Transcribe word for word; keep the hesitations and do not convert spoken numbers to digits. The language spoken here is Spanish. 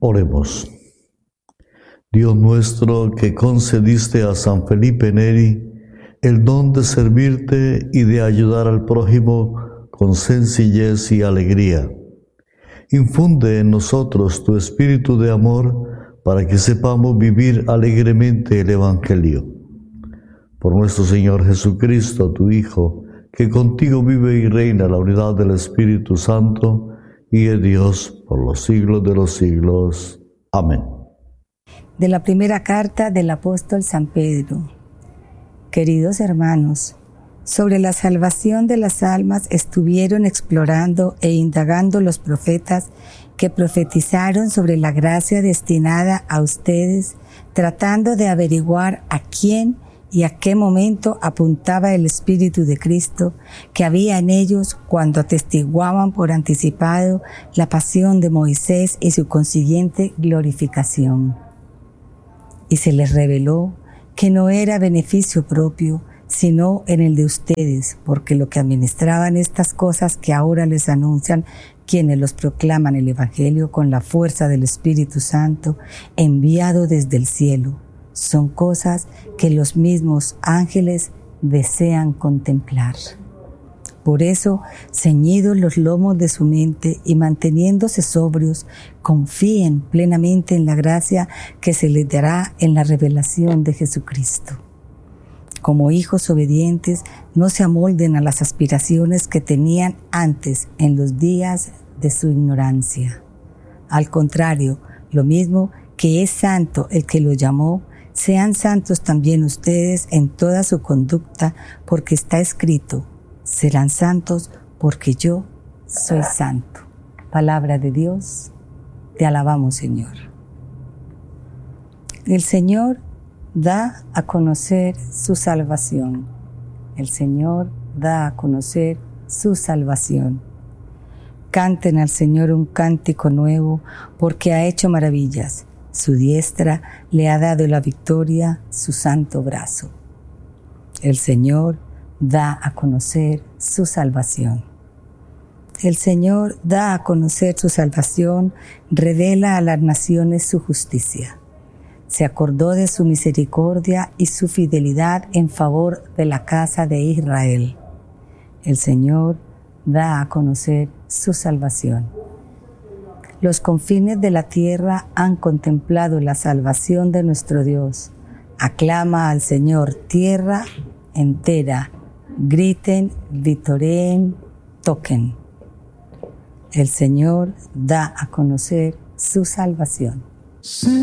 Oremos. Dios nuestro, que concediste a San Felipe Neri el don de servirte y de ayudar al prójimo con sencillez y alegría, infunde en nosotros tu espíritu de amor para que sepamos vivir alegremente el Evangelio. Por nuestro Señor Jesucristo, tu Hijo, que contigo vive y reina en la unidad del Espíritu Santo, y es Dios por los siglos de los siglos. Amén. De la primera carta del apóstol San Pedro. Queridos hermanos, sobre la salvación de las almas estuvieron explorando e indagando los profetas que profetizaron sobre la gracia destinada a ustedes, tratando de averiguar a quién y a qué momento apuntaba el Espíritu de Cristo que había en ellos cuando atestiguaban por anticipado la pasión de Moisés y su consiguiente glorificación. Y se les reveló que no era beneficio propio, sino en el de ustedes, porque lo que administraban estas cosas que ahora les anuncian quienes los proclaman el Evangelio con la fuerza del Espíritu Santo, enviado desde el cielo, son cosas que los mismos ángeles desean contemplar. Por eso, ceñidos los lomos de su mente y manteniéndose sobrios, confíen plenamente en la gracia que se les dará en la revelación de Jesucristo. Como hijos obedientes, no se amolden a las aspiraciones que tenían antes en los días de su ignorancia. Al contrario, lo mismo que es santo el que lo llamó, sean santos también ustedes en toda su conducta, porque está escrito: serán santos porque yo soy santo. Palabra de Dios, te alabamos, Señor. El Señor da a conocer su salvación. El Señor da a conocer su salvación. Canten al Señor un cántico nuevo, porque ha hecho maravillas. Su diestra le ha dado la victoria, su santo brazo. El Señor da a conocer su salvación. El Señor da a conocer su salvación, revela a las naciones su justicia. Se acordó de su misericordia y su fidelidad en favor de la casa de Israel. El Señor da a conocer su salvación. Los confines de la tierra han contemplado la salvación de nuestro Dios. Aclama al Señor tierra entera. Griten, vitoreen, toquen. El Señor da a conocer su salvación. Sí.